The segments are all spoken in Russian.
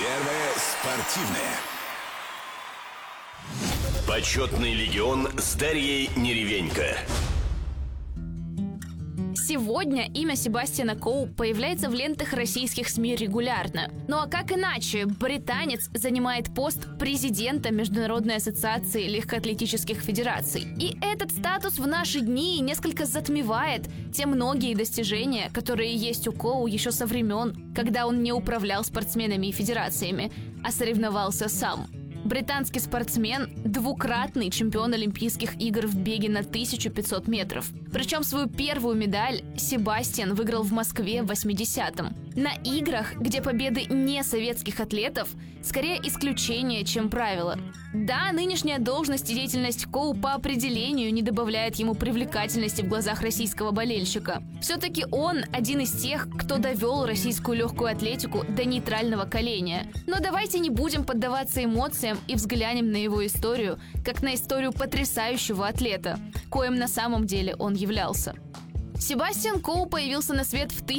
Первое спортивное. Почетный легион с Дарьей Неревенько. Сегодня имя Себастьяна Коу появляется в лентах российских СМИ регулярно. Ну а как иначе? Британец занимает пост президента Международной ассоциации легкоатлетических федераций. И этот статус в наши дни несколько затмевает те многие достижения, которые есть у Коу еще со времен, когда он не управлял спортсменами и федерациями, а соревновался сам. Британский спортсмен – двукратный чемпион Олимпийских игр в беге на 1500 метров. Причем свою первую медаль Себастьян выиграл в Москве в 80-м. На играх, где победы не советских атлетов, скорее исключение, чем правило. Да, нынешняя должность и деятельность Коу по определению не добавляет ему привлекательности в глазах российского болельщика. Все-таки он один из тех, кто довел российскую легкую атлетику до нейтрального коленя. Но давайте не будем поддаваться эмоциям и взглянем на его историю, как на историю потрясающего атлета, коим на самом деле он являлся. Себастьян Коу появился на свет в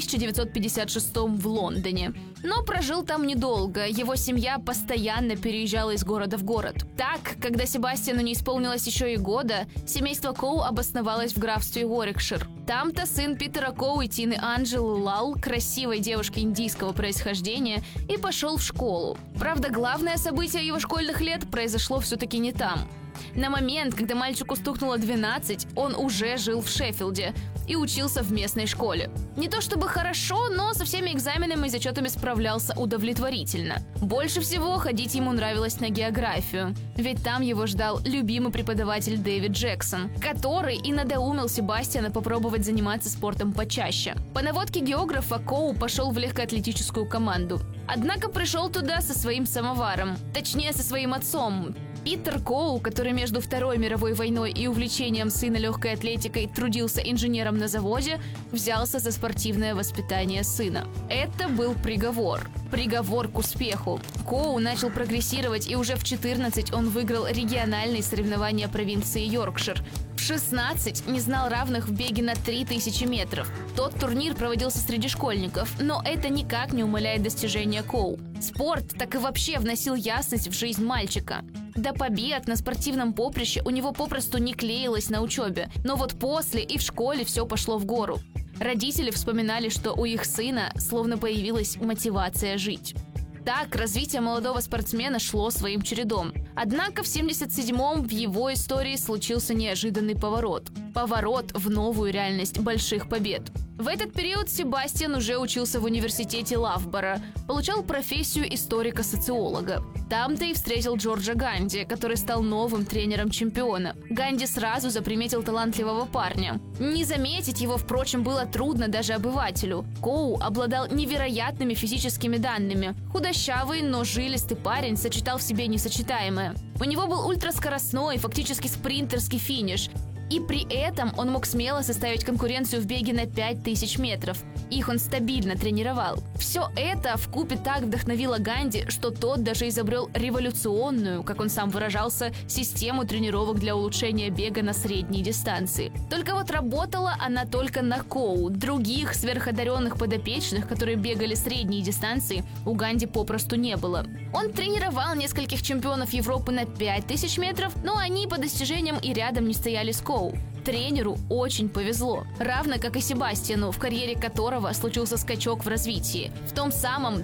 1956 в Лондоне, но прожил там недолго. Его семья постоянно переезжала из города в город. Так, когда Себастьяну не исполнилось еще и года, семейство Коу обосновалось в графстве Уорикшир. Там-то сын Питера Коу и Тины Анджелы Лал, красивой девушки индийского происхождения, и пошел в школу. Правда, главное событие его школьных лет произошло все-таки не там. На момент, когда мальчику стукнуло 12, он уже жил в Шеффилде и учился в местной школе. Не то чтобы хорошо, но со всеми экзаменами и зачетами справлялся удовлетворительно. Больше всего ходить ему нравилось на географию, ведь там его ждал любимый преподаватель Дэвид Джексон, который и надоумил Себастьяна попробовать заниматься спортом почаще. По наводке географа Коу пошел в легкоатлетическую команду. Однако пришел туда со своим самоваром, точнее со своим отцом. Питер Коу, который между Второй мировой войной и увлечением сына легкой атлетикой трудился инженером на заводе, взялся за спортивное воспитание сына. Это был приговор. Приговор к успеху. Коу начал прогрессировать, и уже в 14 он выиграл региональные соревнования провинции Йоркшир. В 16 не знал равных в беге на 3000 метров. Тот турнир проводился среди школьников, но это никак не умаляет достижения Коу. Спорт так и вообще вносил ясность в жизнь мальчика. До побед на спортивном поприще у него попросту не клеилось на учебе, но вот после и в школе все пошло в гору. Родители вспоминали, что у их сына словно появилась мотивация жить. Так, развитие молодого спортсмена шло своим чередом. Однако в 77-м в его истории случился неожиданный поворот. Поворот в новую реальность больших побед. В этот период Себастьян уже учился в университете Лавбора, получал профессию историка-социолога. Там-то и встретил Джорджа Ганди, который стал новым тренером чемпиона. Ганди сразу заприметил талантливого парня. Не заметить его, впрочем, было трудно даже обывателю. Коу обладал невероятными физическими данными. Худощавый, но жилистый парень сочетал в себе несочетаемое. У него был ультраскоростной, фактически спринтерский финиш. И при этом он мог смело составить конкуренцию в беге на 5000 метров. Их он стабильно тренировал. Все это вкупе так вдохновило Ганди, что тот даже изобрел революционную, как он сам выражался, систему тренировок для улучшения бега на средней дистанции. Только вот работала она только на Коу. Других сверходаренных подопечных, которые бегали средние дистанции, у Ганди попросту не было. Он тренировал нескольких чемпионов Европы на 5000 метров, но они по достижениям и рядом не стояли с Коу. Тренеру очень повезло, равно как и Себастьяну, в карьере которого случился скачок в развитии. В том самом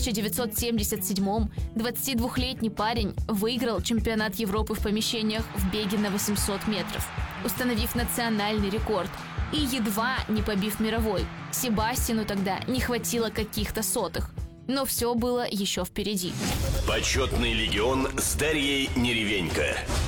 1977-м 22-летний парень выиграл чемпионат Европы в помещениях в беге на 800 метров, установив национальный рекорд и едва не побив мировой. Себастьяну тогда не хватило каких-то сотых. Но все было еще впереди. Почетный легион с Дарьей Неревенько.